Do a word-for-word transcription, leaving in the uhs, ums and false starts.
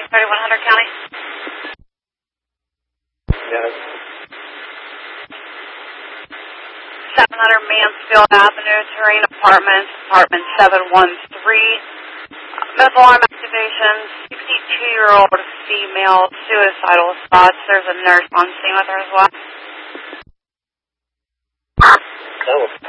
thirty-one hundred County. Yes. seven hundred Mansfield Avenue, Terrain Apartments, apartment seven one three. Medical alarm activation, sixty-two-year-old female, suicidal thoughts. There's a nurse on scene with her as well. That was